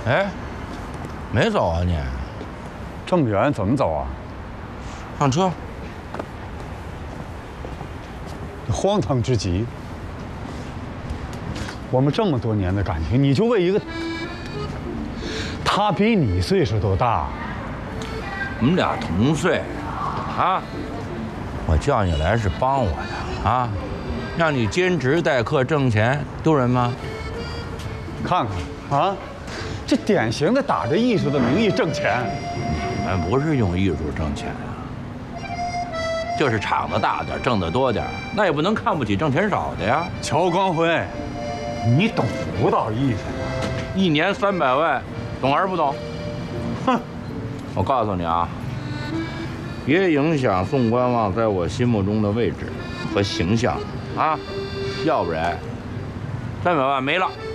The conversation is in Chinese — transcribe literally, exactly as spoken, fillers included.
哎，没走啊你？ 这么远怎么走啊？ 上车。 荒唐之极。我们这么多年的感情，你就为一个他比你岁数都大， 我们俩同岁，啊！我叫你来是帮我的啊，让你兼职代课挣钱，丢人吗？ 看看啊，这典型的打着艺术的名义挣钱。 你们不是用艺术挣钱啊，就是厂子大点，挣得多点，那也不能看不起挣钱少的呀。 乔光辉，你懂不到艺术？ 一年三百万，懂而不懂？ 哼！ 我告诉你啊，别影响宋观望在我心目中的位置和形象啊，要不然三百万没了。